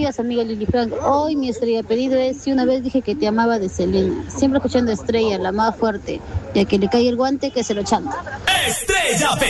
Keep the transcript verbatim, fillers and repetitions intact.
días, amiga Lili Frank. Hoy mi estrella pedido es Si una vez dije que te amaba de Selena. Siempre escuchando Estrella, la más fuerte. Y a que le caiga el guante, que se lo chanta. Estrella